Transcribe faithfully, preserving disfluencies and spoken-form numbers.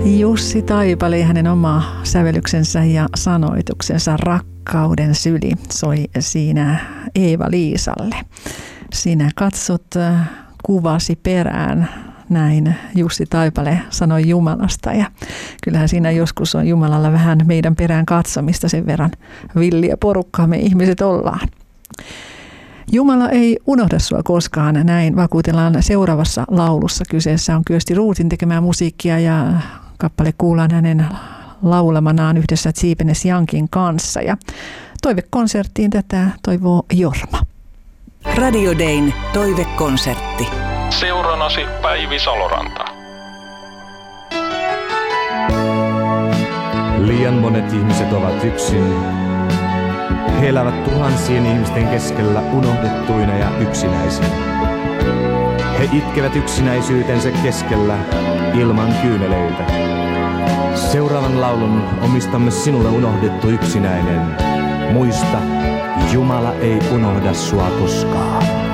Jussi Taipale, hänen oma sävellyksensä ja sanoituksensa Rakkauden syli soi siinä Eeva-Liisalle. Sinä katsot kuvasi perään, näin Jussi Taipale sanoi Jumalasta, ja kyllähän siinä joskus on Jumalalla vähän meidän perään katsomista, sen verran villiä porukkaa me ihmiset ollaan. Jumala ei unohda sua koskaan, näin vakuutellaan seuraavassa laulussa. Kyseessä on Kyösti Ruutin tekemää musiikkia ja kappale kuullaan hänen laulamanaan yhdessä Tsiipenes Jankin kanssa. Ja toivekonserttiin tätä toivoo Jorma. Radio Dayn toivekonsertti. Seuranasi Päivi Saloranta. Liian monet ihmiset ovat yksin. He elävät tuhansien ihmisten keskellä unohdettuina ja yksinäisinä. He itkevät yksinäisyytensä keskellä ilman kyyneleitä. Seuraavan laulun omistamme sinulle, unohdettu yksinäinen. Muista, Jumala ei unohda sua koskaan.